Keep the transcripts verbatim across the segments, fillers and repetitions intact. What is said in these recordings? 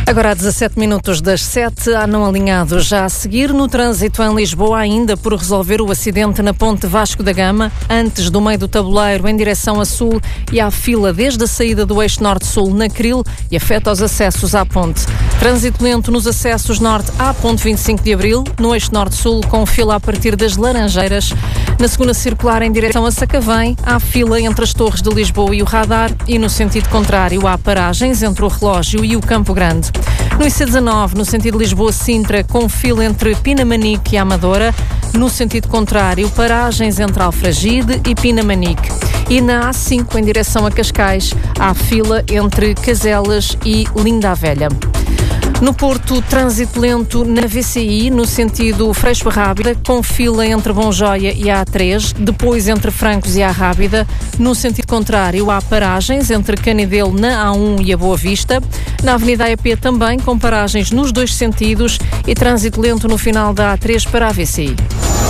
Agora há dezassete minutos das sete, há não alinhados já a seguir no trânsito em Lisboa, ainda por resolver o acidente na ponte Vasco da Gama, antes do meio do tabuleiro em direção a sul, e há fila desde a saída do eixo norte-sul na Cril e afeta os acessos à ponte. Trânsito lento nos acessos norte à ponte vinte e cinco de abril, no eixo norte-sul com fila a partir das Laranjeiras. Na segunda circular em direção a Sacavém, há fila entre as Torres de Lisboa e o Radar, e no sentido contrário há paragens entre o Relógio e o Campo Grande. No I C dezanove, no sentido Lisboa-Sintra, com fila entre Pinamanique e Amadora. No sentido contrário, paragens entre Alfragide e Pinamanique. E na A cinco, em direção a Cascais, há fila entre Caselas e Linda a Velha. No Porto, trânsito lento na V C I, no sentido Freixo-Rábida, com fila entre Bonjoia e a A três, depois entre Francos e a Rábida. No sentido contrário, há paragens entre Canidelo na A um e a Boa Vista. Na Avenida A E P também, com paragens nos dois sentidos, e trânsito lento no final da A três para a V C I.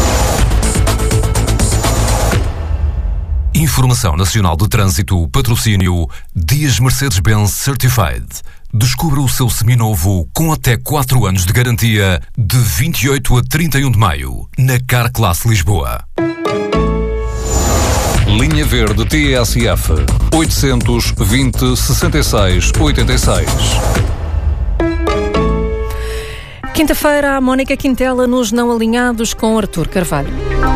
Informação Nacional de Trânsito, patrocínio Dias Mercedes-Benz Certified. Descubra o seu seminovo com até quatro anos de garantia de vinte e oito a trinta e um de maio na Carclass Lisboa. Linha Verde T S F oitocentos, vinte, sessenta e seis, oitenta e seis. Quinta-feira, a Mónica Quintela nos Não Alinhados com Artur Carvalho.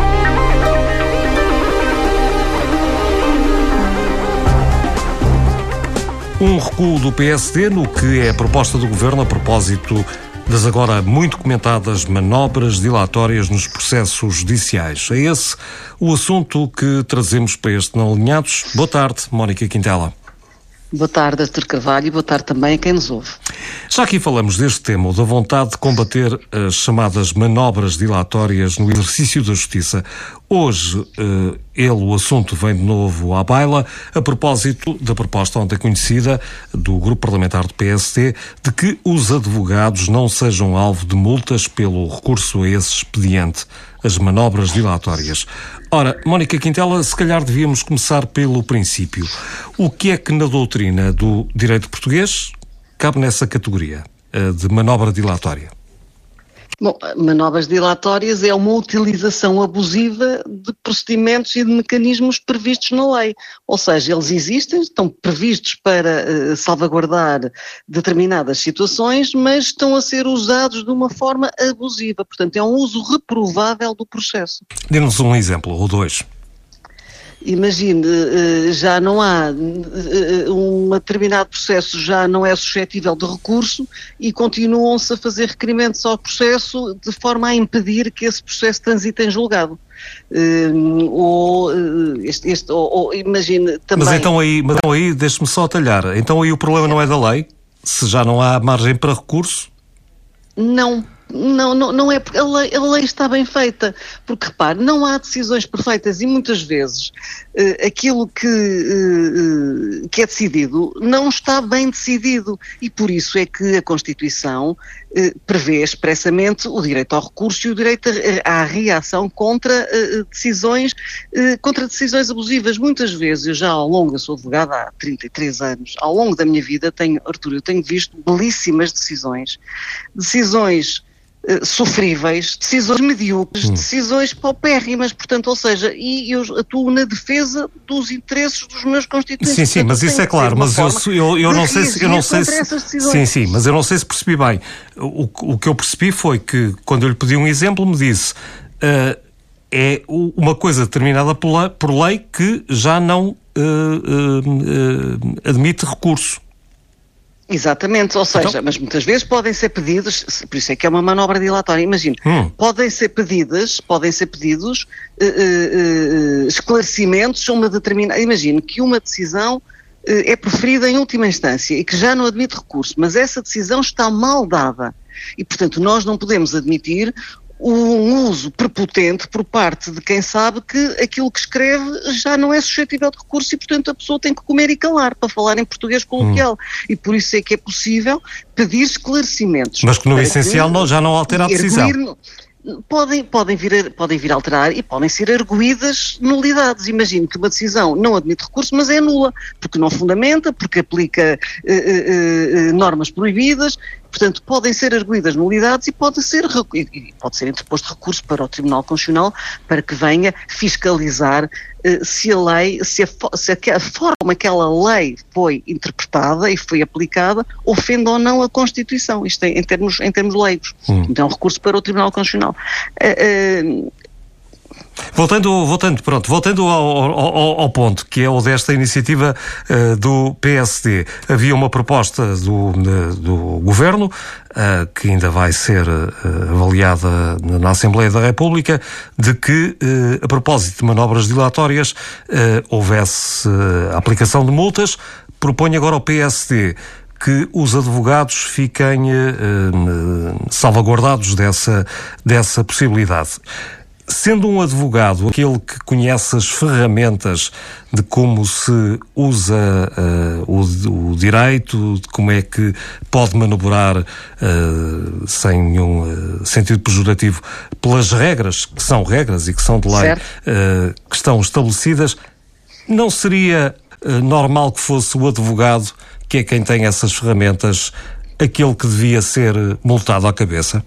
Um recuo do P S D no que é a proposta do Governo a propósito das agora muito comentadas manobras dilatórias nos processos judiciais. É esse o assunto que trazemos para este Não Alinhados. Boa tarde, Mónica Quintela. Boa tarde, Artur Carvalho, e boa tarde também a quem nos ouve. Já aqui falamos deste tema, o da vontade de combater as chamadas manobras dilatórias no exercício da justiça. Hoje, eh, ele, o assunto, vem de novo à baila, a propósito da proposta ontem conhecida do Grupo Parlamentar do P S D de que os advogados não sejam alvo de multas pelo recurso a esse expediente, as manobras dilatórias. Ora, Mónica Quintela, se calhar devíamos começar pelo princípio. O que é que na doutrina do direito português cabe nessa categoria de manobra dilatória? Bom, manobras dilatórias é uma utilização abusiva de procedimentos e de mecanismos previstos na lei. Ou seja, eles existem, estão previstos para uh, salvaguardar determinadas situações, mas estão a ser usados de uma forma abusiva. Portanto, é um uso reprovável do processo. Dê-nos um exemplo, ou dois. Imagine, já não há, um determinado processo já não é suscetível de recurso e continuam-se a fazer requerimentos ao processo de forma a impedir que esse processo transite em julgado. Ou, este, este, ou, ou imagine também... Mas então aí, mas então aí deixe-me só atalhar, então aí o problema não é da lei? Se já não há margem para recurso? Não. Não, não, não é porque a lei, a lei está bem feita, porque repare, não há decisões perfeitas e muitas vezes uh, aquilo que, uh, que é decidido não está bem decidido e por isso é que a Constituição uh, prevê expressamente o direito ao recurso e o direito à reação contra uh, decisões, uh, contra decisões abusivas. Muitas vezes, eu já ao longo, eu sou advogada há trinta e três anos, ao longo da minha vida, tenho, Artur, eu tenho visto belíssimas decisões, decisões Uh, sofríveis, decisões medíocres, hum. decisões paupérrimas, portanto, ou seja, e eu atuo na defesa dos interesses dos meus constituintes. Sim, sim, mas isso é claro, mas eu, eu, eu não sei se... Eu não sei se sim, sim, mas eu não sei se percebi bem. O, o que eu percebi foi que, quando eu lhe pedi um exemplo, me disse uh, é uma coisa determinada por lei, por lei que já não uh, uh, uh, admite recurso. Exatamente, ou seja, então... mas muitas vezes podem ser pedidos, por isso é que é uma manobra dilatória, imagino, hum. podem ser pedidas, podem ser pedidos uh, uh, uh, esclarecimentos a uma determinada, imagino que uma decisão uh, é preferida em última instância e que já não admite recurso, mas essa decisão está mal dada e, portanto, nós não podemos admitir um uso prepotente por parte de quem sabe que aquilo que escreve já não é suscetível de recurso e, portanto, a pessoa tem que comer e calar, para falar em português coloquial. Hum. E por isso é que é possível pedir esclarecimentos. Mas que no essencial que, não, já não altera a decisão. Podem, podem, vir a, podem vir a alterar e podem ser arguídas nulidades. Imagino que uma decisão não admite recurso, mas é nula, porque não fundamenta, porque aplica eh, eh, normas proibidas. Portanto, podem ser arguídas nulidades e pode ser, e pode ser interposto recurso para o Tribunal Constitucional para que venha fiscalizar eh, se a lei, se a, se a, a forma que aquela lei foi interpretada e foi aplicada ofende ou não a Constituição. Isto é, em termos, em termos leigos. Hum. Então, recurso para o Tribunal Constitucional. Uh, uh, Voltando, voltando, pronto, voltando ao, ao, ao ponto, que é o desta iniciativa uh, do P S D. Havia uma proposta do, do Governo, uh, que ainda vai ser uh, avaliada na Assembleia da República, de que, uh, a propósito de manobras dilatórias, uh, houvesse uh, aplicação de multas. Propõe agora ao P S D que os advogados fiquem uh, salvaguardados dessa, dessa possibilidade. Sendo um advogado aquele que conhece as ferramentas de como se usa uh, o, o direito, de como é que pode manobrar uh, sem nenhum uh, sentido pejorativo pelas regras, que são regras e que são de lei, uh, que estão estabelecidas, não seria uh, normal que fosse o advogado, que é quem tem essas ferramentas, aquele que devia ser multado à cabeça?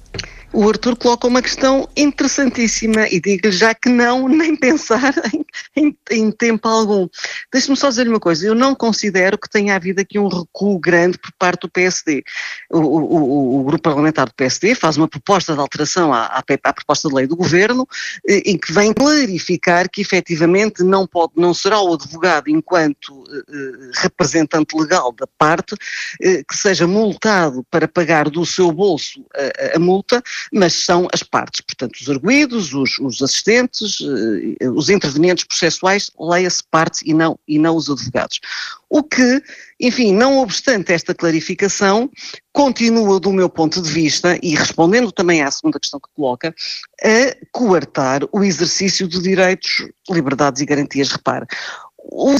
O Artur coloca uma questão interessantíssima e digo-lhe já que não, nem pensar em, em, em tempo algum. Deixe-me só dizer-lhe uma coisa, eu não considero que tenha havido aqui um recuo grande por parte do P S D. O, o, o grupo parlamentar do P S D faz uma proposta de alteração à, à, à proposta de lei do Governo, eh, em que vem clarificar que efetivamente não, pode, não será o advogado enquanto eh, representante legal da parte eh, que seja multado para pagar do seu bolso a, a multa, mas são as partes, portanto, os arguidos, os, os assistentes, uh, os intervenientes processuais, leia-se partes e não, e não os advogados. O que, enfim, não obstante esta clarificação, continua do meu ponto de vista, e respondendo também à segunda questão que coloca, a coartar o exercício de direitos, liberdades e garantias. Repare, o